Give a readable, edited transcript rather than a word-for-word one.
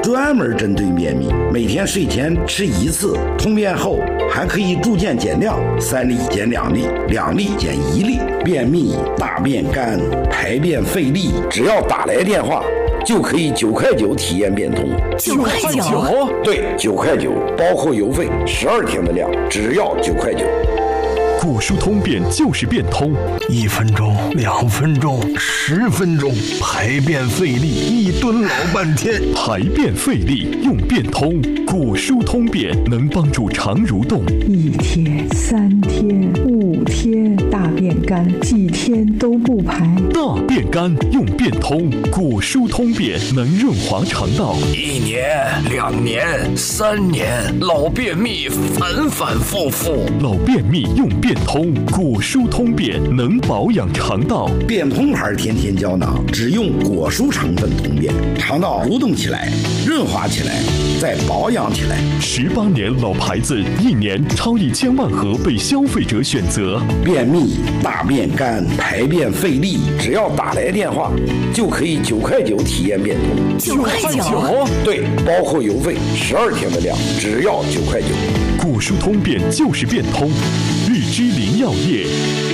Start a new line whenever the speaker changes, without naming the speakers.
专门针对便秘，每天睡前吃1次，通便后还可以逐渐减量，3粒减2粒，2粒减1粒。便秘、大便干、排便费力，只要打来电话就可以9块9体验变通。
9块9？
对，9块9，包括邮费，12天的量，只要9块9。
果舒通便就是变通
，1分钟、2分钟、10分钟，排便费力，一蹲老半天，
排便费力用变通，果舒通便能帮助肠蠕动。
1天、3天、5天，大便干，几天都不排。
大便干用变通，果舒通便能润滑肠道。
1年、2年、3年，老便秘反反复复，
老便秘用变通，果舒通便能保养肠道。
变通牌天天胶囊，只用果舒成分通便，肠道蠕动起来，润滑起来，再保养起来。
18年老牌子，1年超1000万盒被消费者选择。
便秘、大便干、排便费力，只要打来电话就可以9块9体验变通。
9块9？
对，包括邮费，12天的量，只要9块9。
果舒通便就是变通，日之林药业。